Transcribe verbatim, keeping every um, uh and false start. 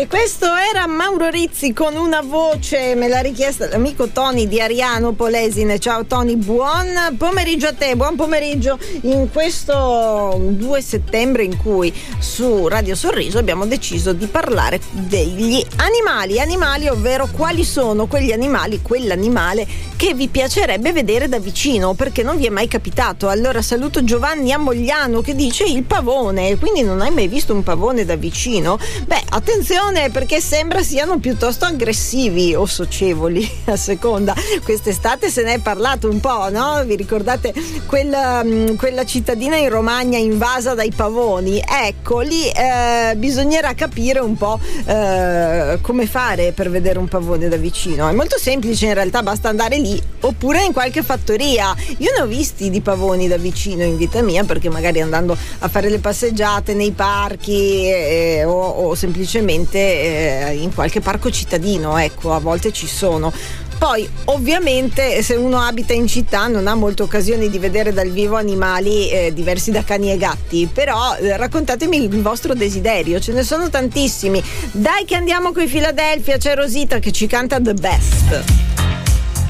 E questo era Mauro Rizzi con Una voce, me l'ha richiesta l'amico Tony di Ariano Polesine. Ciao Tony, buon pomeriggio a te, buon pomeriggio in questo due settembre in cui su Radio Sorriso abbiamo deciso di parlare degli animali, animali ovvero quali sono quegli animali, quell'animale che vi piacerebbe vedere da vicino, perché non vi è mai capitato. Allora saluto Giovanni Amogliano che dice il pavone, quindi non hai mai visto un pavone da vicino? Beh, attenzione, perché sembra siano piuttosto aggressivi o socievoli a seconda. Quest'estate se ne è parlato un po', no? Vi ricordate quella, quella cittadina in Romagna invasa dai pavoni? Ecco, lì eh, bisognerà capire un po' eh, come fare per vedere un pavone da vicino. È molto semplice in realtà, basta andare lì oppure in qualche fattoria. Io ne ho visti di pavoni da vicino in vita mia, perché magari andando a fare le passeggiate nei parchi eh, o, o semplicemente eh, in qualche parco cittadino, ecco, a volte ci sono. Poi ovviamente se uno abita in città non ha molte occasioni di vedere dal vivo animali eh, diversi da cani e gatti, però eh, raccontatemi il vostro desiderio, ce ne sono tantissimi. Dai che andiamo coi Philadelphia, c'è Rosita che ci canta The Best.